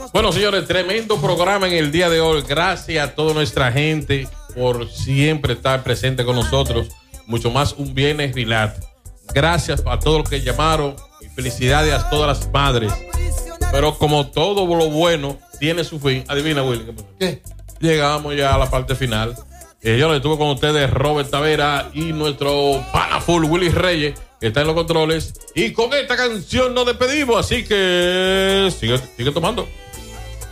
Bueno, señores, tremendo programa en el día de hoy. Gracias a toda nuestra gente por siempre estar presente con nosotros. Mucho más un viernes relax. Gracias a todos los que llamaron y felicidades a todas las madres. Pero como todo lo bueno tiene su fin, adivina, Willy, ¿qué pasó? ¿Qué? Llegamos ya a la parte final. Yo le estuve con ustedes, Robert Tavera y nuestro pana full Willy Reyes, que está en los controles. Y con esta canción nos despedimos, así que sigue tomando.